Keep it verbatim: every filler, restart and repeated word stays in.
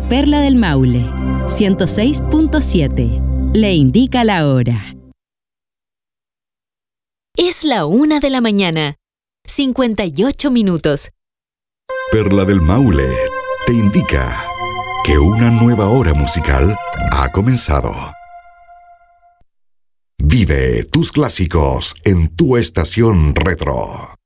Radio Perla del Maule, ciento seis punto siete. Le indica la hora. Es la una de la mañana, cincuenta y ocho minutos. Perla del Maule te indica que una nueva hora musical ha comenzado. Vive tus clásicos en tu estación retro.